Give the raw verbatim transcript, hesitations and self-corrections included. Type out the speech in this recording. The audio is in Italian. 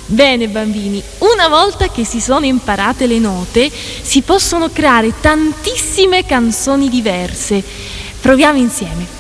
Bene bambini, una volta che si sono imparate le note, si possono creare tantissime canzoni diverse. Proviamo insieme.